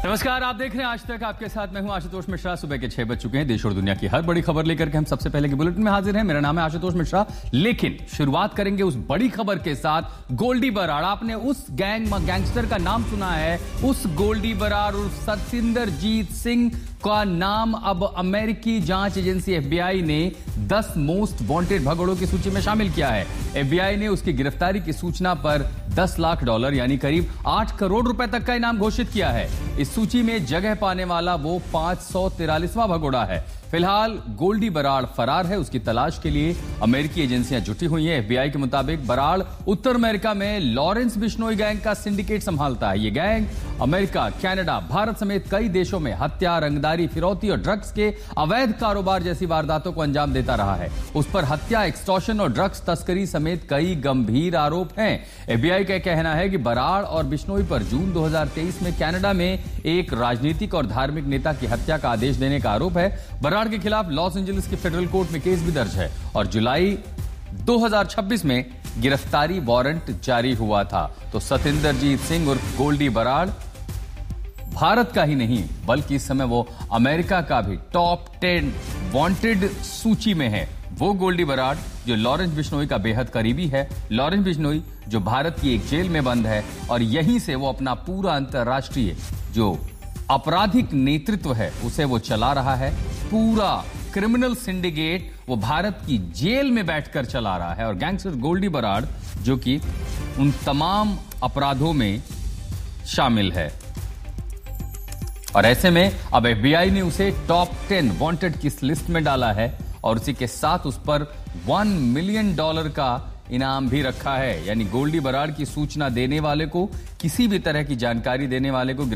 नमस्कार, आप देख रहे हैं आज तक। आपके साथ मैं हूं आशुतोष मिश्रा। सुबह के 6 बज चुके हैं। देश और दुनिया की हर बड़ी खबर लेकर के हम सबसे पहले के बुलेटिन में हाजिर हैं। मेरा नाम है आशुतोष मिश्रा। लेकिन शुरुआत करेंगे उस बड़ी खबर के साथ। गोल्डी बराड़, आपने उस गैंगस्टर का नाम सुना है। उस गोल्डी बराड़ और सतिंदरजीत सिंह का नाम अब अमेरिकी जांच एजेंसी एफबीआई ने 10 मोस्ट वांटेड भगोड़ों की सूची में शामिल किया है। एफबीआई ने उसकी गिरफ्तारी की सूचना पर $10 लाख यानी करीब 8 करोड़ रुपए तक का इनाम घोषित किया है। इस सूची में जगह पाने वाला वो 543वां भगोड़ा है। फिलहाल गोल्डी बराड़ फरार है। उसकी तलाश के लिए अमेरिकी एजेंसियां जुटी हुई हैं। एफबीआई के मुताबिक बराड़ उत्तर अमेरिका में लॉरेंस बिश्नोई गैंग का सिंडिकेट संभालता है। यह गैंग अमेरिका, कनाडा, भारत समेत कई देशों में हत्या, रंगदारी, फिरौती और ड्रग्स के अवैध कारोबार जैसी वारदातों को अंजाम देता रहा है। उस पर हत्या, एक्सटॉर्शन और ड्रग्स तस्करी समेत कई गंभीर आरोप हैं। एफबीआई का कहना है कि बराड़ और बिश्नोई पर जून 2023 में कनाडा में एक राजनीतिक और धार्मिक नेता की हत्या का आदेश देने का आरोप है। बराड़ के खिलाफ लॉस एंजलिस की फेडरल कोर्ट में केस भी दर्ज है और जुलाई 2026 में गिरफ्तारी वारंट जारी हुआ था। तो सतिंदरजीत सिंह और गोल्डी बराड़ भारत का ही नहीं बल्कि इस समय वो अमेरिका का भी टॉप 10 वांटेड सूची में है। वो गोल्डी बराड़ जो लॉरेंस बिश्नोई का बेहद करीबी है। लॉरेंस बिश्नोई जो भारत की एक जेल में बंद है और यहीं से वो अपना पूरा अंतर्राष्ट्रीय जो आपराधिक नेतृत्व है उसे वो चला रहा है। पूरा क्रिमिनल सिंडिकेट वो भारत की जेल में बैठकर चला रहा है। और गैंगस्टर गोल्डी बराड़ जो कि उन तमाम अपराधों में शामिल है। और ऐसे में अब एफबीआई ने उसे टॉप 10 वांटेड की लिस्ट में डाला है और उसी के साथ उस पर $1 मिलियन का इनाम भी रखा है। यानी गोल्डी बराड़ की सूचना देने वाले को, किसी भी तरह की जानकारी देने वाले को